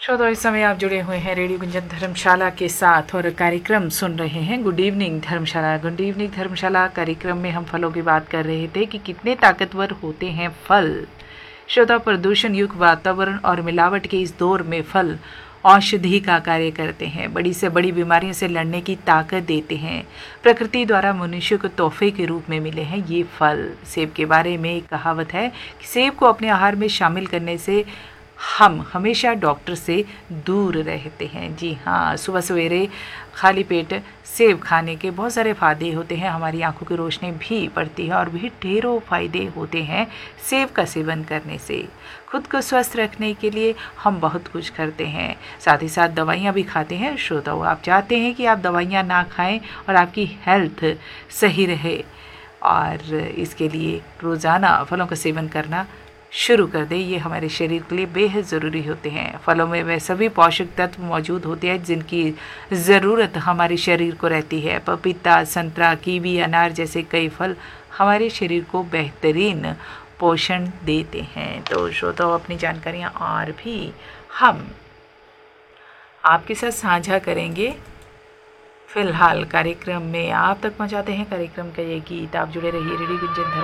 श्रोताओं, इस समय आप जुड़े हुए हैं रेडियो गुंजन धर्मशाला के साथ और कार्यक्रम सुन रहे हैं गुड इवनिंग धर्मशाला। गुड इवनिंग धर्मशाला कार्यक्रम में हम फलों की बात कर रहे थे कि कितने ताकतवर होते हैं फल। श्रोता, प्रदूषण युक्त वातावरण और मिलावट के इस दौर में फल औषधि का कार्य करते हैं, बड़ी से बड़ी बीमारियों से लड़ने की ताकत देते हैं। प्रकृति द्वारा मनुष्य को तोहफे के रूप में मिले हैं ये फल। सेब के बारे में एक कहावत है कि सेब को अपने आहार में शामिल करने से हम हमेशा डॉक्टर से दूर रहते हैं। जी हाँ, सुबह सवेरे खाली पेट सेब खाने के बहुत सारे फ़ायदे होते हैं। हमारी आंखों की रोशनी भी बढ़ती है और भी ढेरों फ़ायदे होते हैं सेब का सेवन करने से। खुद को स्वस्थ रखने के लिए हम बहुत कुछ करते हैं, साथ ही साथ दवाइयाँ भी खाते हैं। श्रोताओ, आप चाहते हैं कि आप दवाइयाँ ना खाएं और आपकी हेल्थ सही रहे, और इसके लिए रोज़ाना फलों का सेवन करना शुरू कर दें। ये हमारे शरीर के लिए बेहद ज़रूरी होते हैं। फलों में वे सभी पोषक तत्व मौजूद होते हैं जिनकी ज़रूरत हमारे शरीर को रहती है। पपीता, संतरा, कीवी, अनार जैसे कई फल हमारे शरीर को बेहतरीन पोषण देते हैं। तो श्रोताओ, अपनी जानकारियाँ और भी हम आपके साथ साझा करेंगे। फिलहाल कार्यक्रम में आप तक पहुँचाते हैं कार्यक्रम का ये गीत। आप जुड़े रहिए रेडियो गुंजन